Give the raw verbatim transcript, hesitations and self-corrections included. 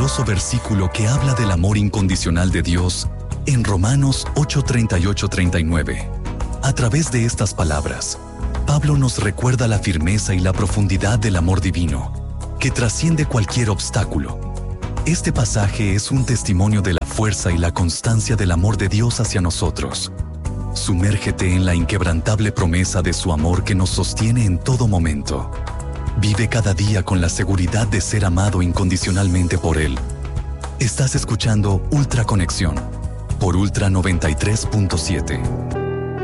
poderoso versículo que habla del amor incondicional de Dios en Romanos ocho, treinta y ocho, treinta y nueve. A través de estas palabras, Pablo nos recuerda la firmeza y la profundidad del amor divino, que trasciende cualquier obstáculo. Este pasaje es un testimonio de la fuerza y la constancia del amor de Dios hacia nosotros. Sumérgete en la inquebrantable promesa de su amor que nos sostiene en todo momento. Vive cada día con la seguridad de ser amado incondicionalmente por Él. Estás escuchando Ultra Conexión por Ultra noventa y tres punto siete.